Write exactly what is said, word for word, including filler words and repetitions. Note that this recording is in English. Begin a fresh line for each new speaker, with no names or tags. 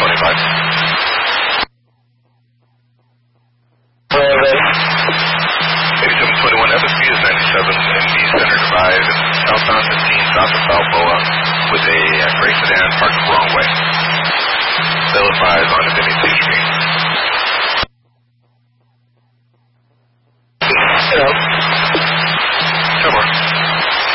twenty-five. eighty-seven twenty-one, F S B is ninety-seven M D Center Drive, southbound fifteen, south of Balboa, with a uh, gray sedan parked the wrong way. Still advised on Divinity Street.